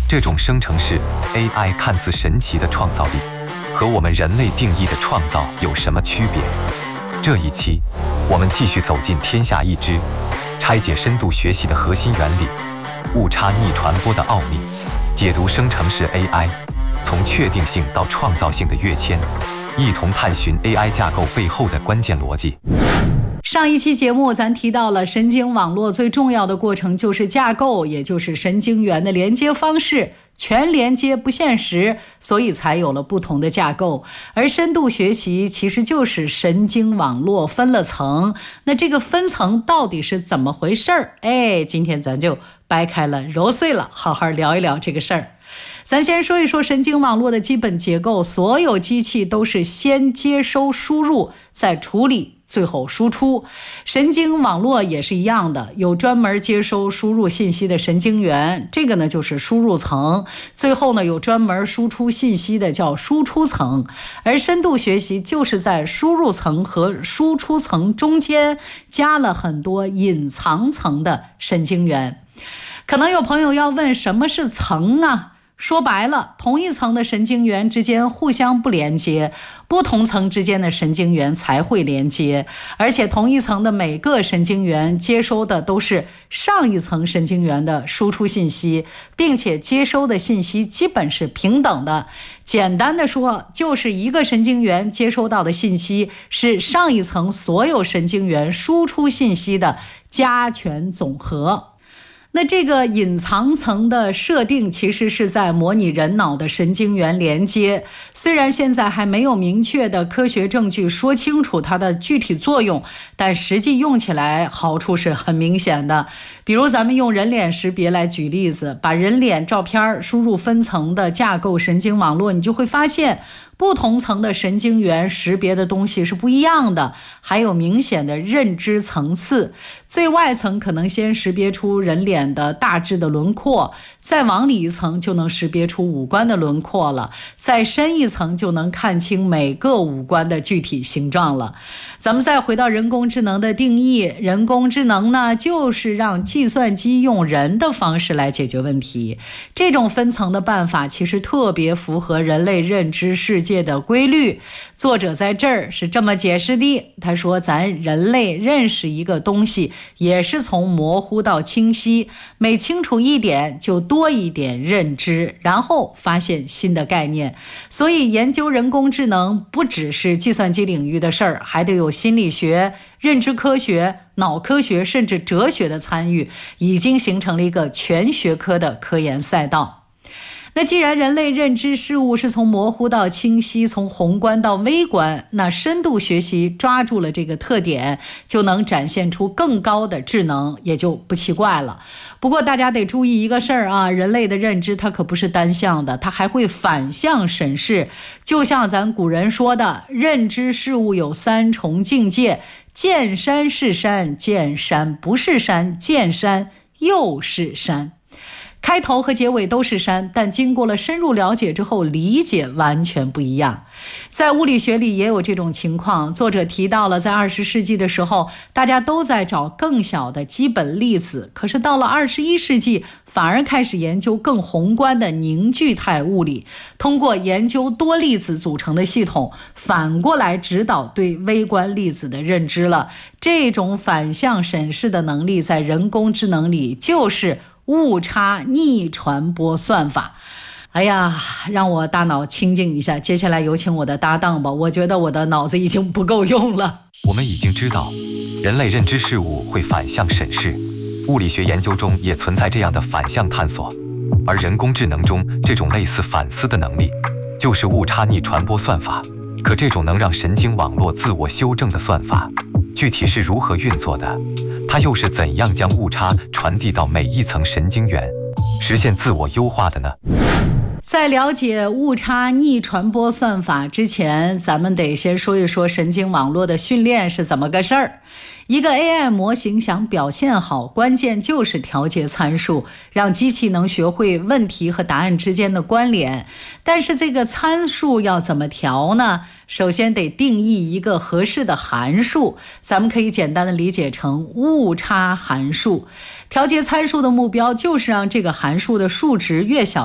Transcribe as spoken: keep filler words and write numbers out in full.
这种生成式 A I 看似神奇的创造力，和我们人类定义的创造有什么区别？这一期，我们继续走进天下一知，拆解深度学习的核心原理，误差逆传播的奥秘，解读生成式 A I 从确定性到创造性的跃迁，一同探寻 A I 架构背后的关键逻辑。 上一期节目咱提到了神经网络最重要的过程就是架构，也就是神经元的连接方式，全连接不现实，所以才有了不同的架构。而深度学习其实就是神经网络分了层，那这个分层到底是怎么回事儿？哎，今天咱就掰开了揉碎了，好好聊一聊这个事儿。咱先说一说神经网络的基本结构，所有机器都是先接收输入，再处理，最后输出。神经网络也是一样的，有专门接收输入信息的神经元，这个呢就是输入层，最后呢有专门输出信息的叫输出层。而深度学习就是在输入层和输出层中间加了很多隐藏层的神经元。可能有朋友要问，什么是层啊？说白了，同一层的神经元之间互相不连接，不同层之间的神经元才会连接。而且同一层的每个神经元接收的都是上一层神经元的输出信息，并且接收的信息基本是平等的。简单的说，就是一个神经元接收到的信息是上一层所有神经元输出信息的加权总和。那这个隐藏层的设定其实是在模拟人脑的神经元连接，虽然现在还没有明确的科学证据说清楚它的具体作用，但实际用起来好处是很明显的。比如咱们用人脸识别来举例子，把人脸照片输入分层的架构神经网络，你就会发现不同层的神经元识别的东西是不一样的，还有明显的认知层次。最外层可能先识别出人脸的大致的轮廓，再往里一层就能识别出五官的轮廓了，再深一层就能看清每个五官的具体形状了。咱们再回到人工智能的定义，人工智能呢，就是让计算机用人的方式来解决问题。这种分层的办法其实特别符合人类认知世界的规律。作者在这儿是这么解释的，他说咱人类认识一个东西也是从模糊到清晰，每清楚一点就多一点认知，然后发现新的概念。所以研究人工智能不只是计算机领域的事儿，还得有心理学、认知科学、脑科学甚至哲学的参与，已经形成了一个全学科的科研赛道。那既然人类认知事物是从模糊到清晰，从宏观到微观，那深度学习抓住了这个特点，就能展现出更高的智能，也就不奇怪了。不过大家得注意一个事儿啊，人类的认知它可不是单向的，它还会反向审视。就像咱古人说的，认知事物有三重境界，见山是山，见山不是山，见山又是山。开头和结尾都是山，但经过了深入了解之后，理解完全不一样。在物理学里也有这种情况，作者提到了在二十世纪的时候，大家都在找更小的基本粒子，可是到了二十一世纪，反而开始研究更宏观的凝聚态物理，通过研究多粒子组成的系统，反过来指导对微观粒子的认知了。这种反向审视的能力在人工智能里就是误差逆传播算法。哎呀，让我大脑清静一下，接下来有请我的搭档吧，我觉得我的脑子已经不够用了。 我们已经知道，人类认知事物会反向审视，物理学研究中也存在这样的反向探索，而人工智能中这种类似反思的能力，就是误差逆传播算法。可这种能让神经网络自我修正的算法，具体是如何运作的？它又是怎样将误差传递到每一层神经元，实现自我优化的呢？ 在了解误差逆传播算法之前，咱们得先说一说神经网络的训练是怎么个事儿。一个 A I 模型想表现好，关键就是调节参数，让机器能学会问题和答案之间的关联。但是这个参数要怎么调呢？首先得定义一个合适的函数，咱们可以简单的理解成误差函数。调节参数的目标就是让这个函数的数值越小